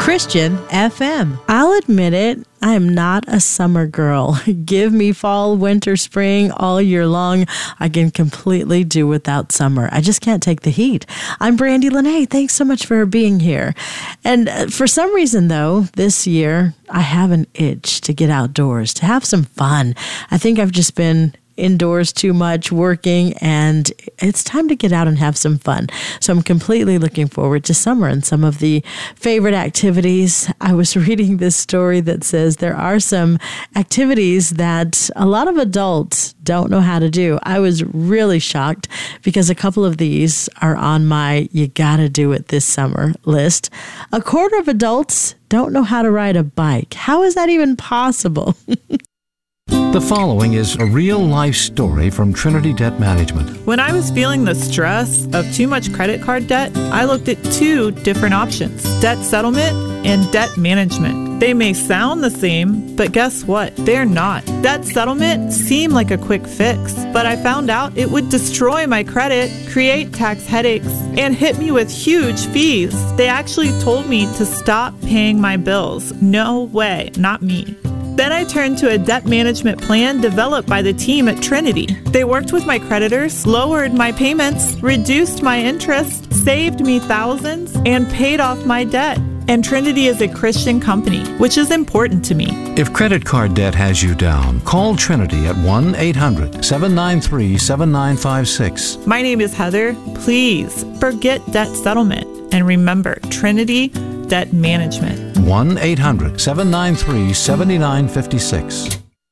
Christian FM. I'll admit it, I am not a summer girl. Give me fall, winter, spring all year long. I can completely do without summer. I just can't take the heat. I'm Brandy Lene. Thanks so much for being here. And for some reason, though, this year, I have an itch to get outdoors, to have some fun. I think I've just been indoors too much working, and it's time to get out and have some fun. So I'm completely looking forward to summer and some of the favorite activities. I was reading this story that says there are some activities that a lot of adults don't know how to do. I was really shocked because a couple of these are on my you gotta do it this summer list. A quarter of adults don't know how to ride a bike. How is that even possible? The following is a real-life story from Trinity Debt Management. When I was feeling the stress of too much credit card debt, I looked at two different options: debt settlement and debt management. They may sound the same, but guess what? They're not. Debt settlement seemed like a quick fix, but I found out it would destroy my credit, create tax headaches, and hit me with huge fees. They actually told me to stop paying my bills. No way, not me. Then I turned to a debt management plan developed by the team at Trinity. They worked with my creditors, lowered my payments, reduced my interest, saved me thousands, and paid off my debt. And Trinity is a Christian company, which is important to me. If credit card debt has you down, call Trinity at 1-800-793-7956. My name is Heather. Please forget debt settlement and remember Trinity Debt Management. 1-800-793-7956.